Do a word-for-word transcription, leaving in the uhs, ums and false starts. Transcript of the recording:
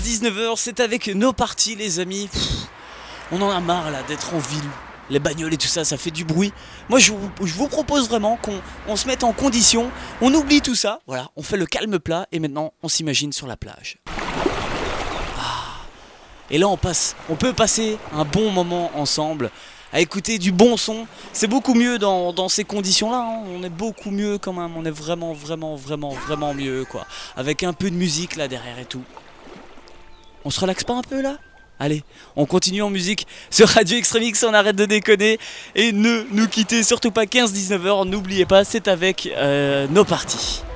dix-neuf heures, c'est avec nos parties les amis. Pff, on en a marre là d'être en ville. Les bagnoles et tout ça, ça fait du bruit. Moi je vous, je vous propose vraiment qu'on on se mette en condition. On oublie tout ça. Voilà, on fait le calme plat et maintenant on s'imagine sur la plage. Ah. Et là on passe, on peut passer un bon moment ensemble à écouter du bon son. C'est beaucoup mieux dans, dans ces conditions là, hein. On est beaucoup mieux quand même. On est vraiment vraiment vraiment vraiment mieux quoi. Avec un peu de musique là derrière et tout. On se relaxe pas un peu là ? Allez, on continue en musique sur Radio Extremix, on arrête de déconner. Et ne nous quittez surtout pas quinze dix-neuf heures, n'oubliez pas, c'est avec euh, nos parties.